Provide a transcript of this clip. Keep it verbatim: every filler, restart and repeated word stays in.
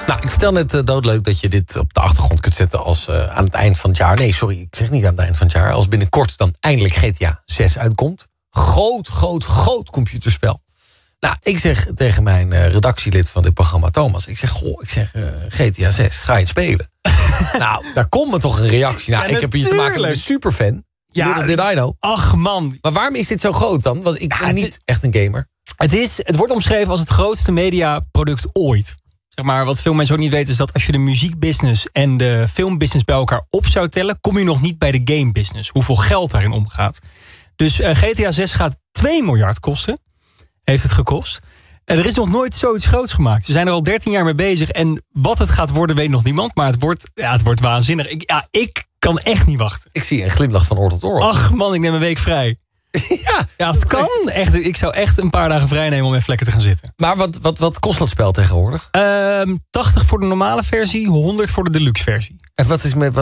Nou, ik vertel net uh, doodleuk dat je dit op de achtergrond kunt zetten als uh, aan het eind van het jaar. Nee, sorry, ik zeg niet aan het eind van het jaar. Als binnenkort dan eindelijk G T A zes uitkomt. Groot, groot, groot computerspel. Nou, ik zeg tegen mijn uh, redactielid van dit programma, Thomas. Ik zeg, goh, ik zeg, uh, G T A zes, ga je het spelen? Nou, daar komt me toch een reactie. Nou, ja, ik heb hier te maken met een superfan. Ja, Little did I know. Ach man. Maar waarom is dit zo groot dan? Want ik ja, ben niet het, echt een gamer. Het, is, het wordt omschreven als het grootste mediaproduct ooit. Zeg maar, wat veel mensen ook niet weten is dat als je de muziekbusiness en de filmbusiness bij elkaar op zou tellen, kom je nog niet bij de gamebusiness. Hoeveel geld daarin omgaat. Dus uh, G T A zes gaat twee miljard kosten. Heeft het gekost. En er is nog nooit zoiets groots gemaakt. Ze zijn er al dertien jaar mee bezig. En wat het gaat worden weet nog niemand. Maar het wordt, ja, het wordt waanzinnig. Ik, ja, ik kan echt niet wachten. Ik zie een glimlach van oor tot oor. Ach man, ik neem een week vrij. ja, ja, als het kan. Echt, ik zou echt een paar dagen vrij nemen om even lekker te gaan zitten. Maar wat, wat, wat kost dat spel tegenwoordig? Um, tachtig voor de normale versie, honderd voor de deluxe versie. En wat is met...